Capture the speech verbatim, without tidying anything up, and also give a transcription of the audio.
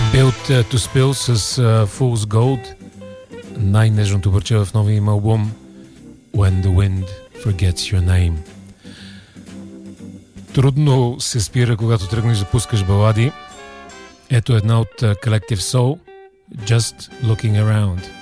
Built to Spill с uh, Fool's Gold, най-нежното парче в новия им албум When the Wind Forgets Your Name. Трудно се спира, когато тръгнеш да пускаш балади. Ето една от uh, Collective Soul, Just Looking Around.